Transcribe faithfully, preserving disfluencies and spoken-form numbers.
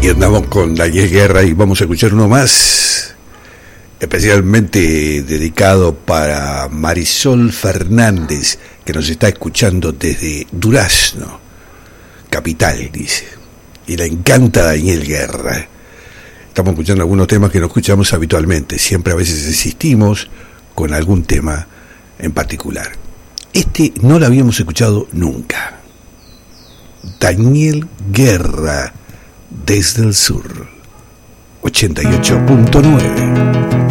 Y andamos con Daniel Guerra y vamos a escuchar uno más, especialmente dedicado para Marisol Fernández, que nos está escuchando desde Durazno, capital, dice. Y le encanta Daniel Guerra. Estamos escuchando algunos temas que no escuchamos habitualmente. Siempre a veces insistimos con algún tema en particular. Este no lo habíamos escuchado nunca. Daniel Guerra, desde el sur, ochenta y ocho punto nueve.